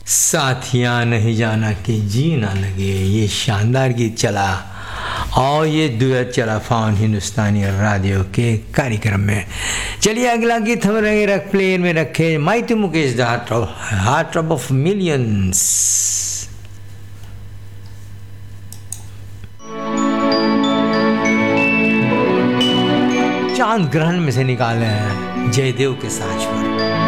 साथिया नहीं जाना कि जी ना लगे, ये शानदार गीत चला और ये दुएट चला फाउन हिंदुस्तानी रेडियो के कार्यक्रम में। चलिए अगला गीत हम रख प्लेयर में रखे mighty Mukesh the heart of millions. चांद ग्रहण में से निकाले हैं जयदेव के साज पर।